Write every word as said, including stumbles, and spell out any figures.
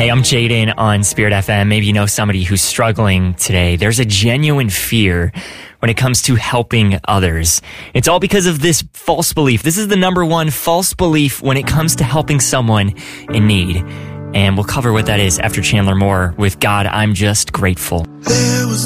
Hey, I'm Jaden on Spirit F M. Maybe you know somebody who's struggling today. There's a genuine fear when it comes to helping others. It's all because of this false belief. This is the number one false belief when it comes to helping someone in need. And we'll cover what that is after Chandler Moore with God, I'm Just Grateful.